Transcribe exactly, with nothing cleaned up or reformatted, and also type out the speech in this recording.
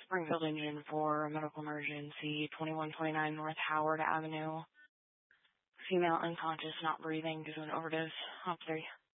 Springfield Engine for medical emergency, twenty-one twenty-nine North Howard Avenue. Female unconscious, not breathing due to an overdose. Op three.